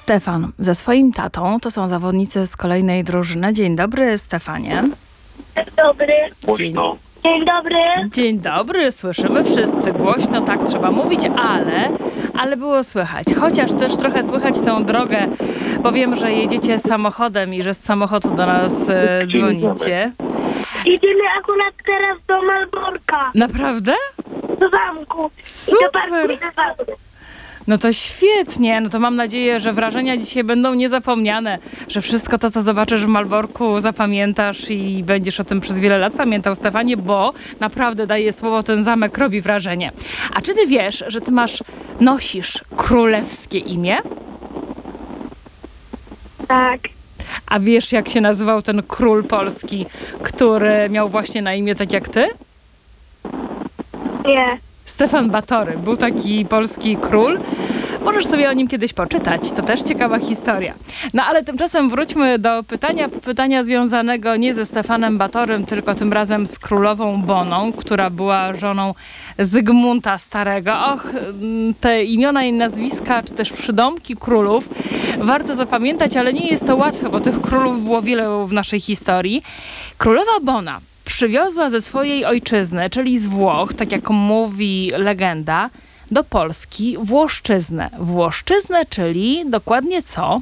Stefan ze swoim tatą, to są zawodnicy z kolejnej drużyny. Dzień dobry, Stefanie. Dzień dobry. Głośno. Dzień dobry. Dzień dobry, słyszymy wszyscy głośno, tak trzeba mówić, ale było słychać. Chociaż też trochę słychać tę drogę, bo wiem, że jedziecie samochodem i że z samochodu do nas dzwonicie. Idziemy akurat teraz do Malborka, Naprawdę? do zamku. I do parku Super! dinozaurów. No to świetnie, no to mam nadzieję, że wrażenia dzisiaj będą niezapomniane, że wszystko to, co zobaczysz w Malborku, zapamiętasz i będziesz o tym przez wiele lat pamiętał, Stefanie, bo naprawdę, daję słowo, ten zamek robi wrażenie. A czy ty wiesz, że ty nosisz królewskie imię? Tak. A wiesz, jak się nazywał ten król polski, który miał właśnie na imię tak jak ty? Nie. Stefan Batory. Był taki polski król. Możesz sobie o nim kiedyś poczytać. To też ciekawa historia. No ale tymczasem wróćmy do pytania związanego nie ze Stefanem Batorym, tylko tym razem z królową Boną, która była żoną Zygmunta Starego. Och, te imiona i nazwiska, czy też przydomki królów warto zapamiętać, ale nie jest to łatwe, bo tych królów było wiele w naszej historii. Królowa Bona przywiozła ze swojej ojczyzny, czyli z Włoch, tak jak mówi legenda, do Polski Włoszczyznę. Włoszczyznę, czyli dokładnie co?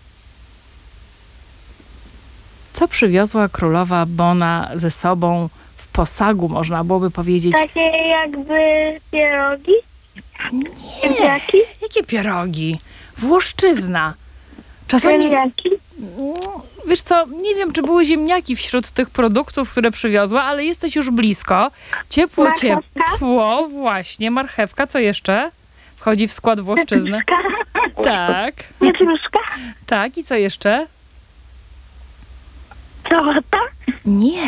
Co przywiozła królowa Bona ze sobą w posagu, można byłoby powiedzieć? Takie jakby pierogi? Nie, Ziemniaki? jakie pierogi? Włoszczyzna. Czasami... Ziemniaki? Wiesz co, nie wiem, czy były ziemniaki wśród tych produktów, które przywiozła, ale jesteś już blisko. Ciepło, Marchewka? ciepło, właśnie. Marchewka, co jeszcze? Wchodzi w skład Włoszczyzny. Tak, Pietruszka? tak. I co jeszcze? Sałata? Nie.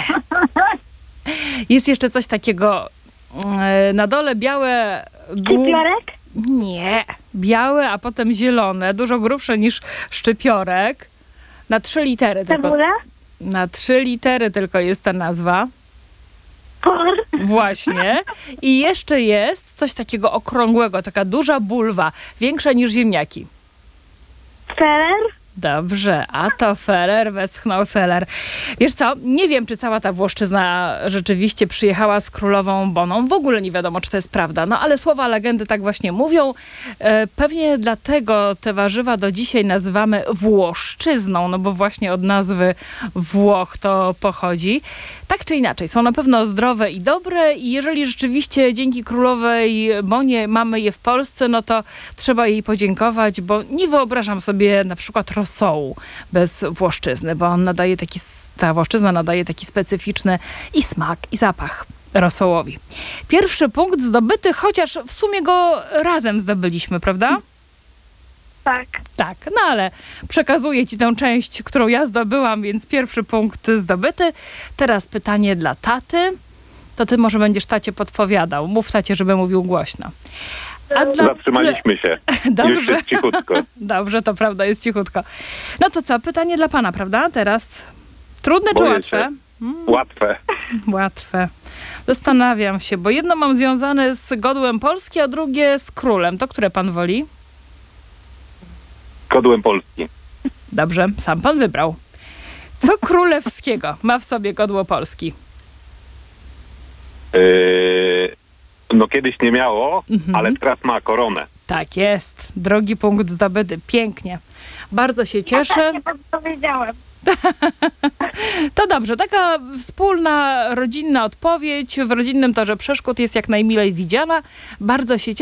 Jest jeszcze coś takiego na dole białe... Szczypiorek? Nie. Białe, a potem zielone. Dużo grubsze niż szczypiorek. Na 3 litery tylko. Cebula? Na 3 litery tylko jest ta nazwa. Por? Właśnie. I jeszcze jest coś takiego okrągłego, taka duża bulwa, większa niż ziemniaki. Ferer? Dobrze, a to Feller, westchnął Seller. Wiesz co, nie wiem, czy cała ta Włoszczyzna rzeczywiście przyjechała z królową Boną. W ogóle nie wiadomo, czy to jest prawda. No ale słowa legendy tak właśnie mówią. Pewnie dlatego te warzywa do dzisiaj nazywamy Włoszczyzną, no bo właśnie od nazwy Włoch to pochodzi. Tak czy inaczej, są na pewno zdrowe i dobre i jeżeli rzeczywiście dzięki królowej Bonie mamy je w Polsce, no to trzeba jej podziękować, bo nie wyobrażam sobie na przykład rosołu bez Włoszczyzny, bo ta Włoszczyzna nadaje taki specyficzny i smak, i zapach rosołowi. Pierwszy punkt zdobyty, chociaż w sumie go razem zdobyliśmy, prawda? Tak. Tak, no ale przekazuję ci tę część, którą ja zdobyłam, więc pierwszy punkt zdobyty. Teraz pytanie dla taty. To ty może będziesz tacie podpowiadał. Mów tacie, żeby mówił głośno. Zatrzymaliśmy się. Dobrze. Już jest cichutko. Dobrze, to prawda, jest cichutko. No to co, pytanie dla pana, prawda? Teraz trudne czy Boję łatwe? się. Łatwe. Łatwe. Zastanawiam się, bo jedno mam związane z godłem Polski, a drugie z królem. To które pan woli? Godłem Polski. Dobrze, sam pan wybrał. Co królewskiego ma w sobie godło Polski? No kiedyś nie miało, ale teraz ma koronę. Tak jest. Drugi punkt zdobyty. Pięknie. Bardzo się cieszę. Nie podpowiedziałem. To dobrze. Taka wspólna, rodzinna odpowiedź w rodzinnym torze przeszkód jest jak najmilej widziana. Bardzo się cieszę.